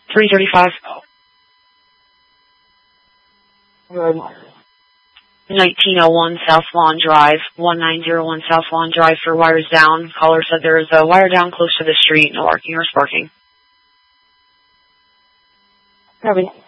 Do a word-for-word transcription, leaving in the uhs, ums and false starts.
three thirty-five. Good. nineteen oh one South Lawn Drive, one nine zero one South Lawn Drive for wires down. Caller said there is a wire down close to the street, no arcing or sparking. Copy.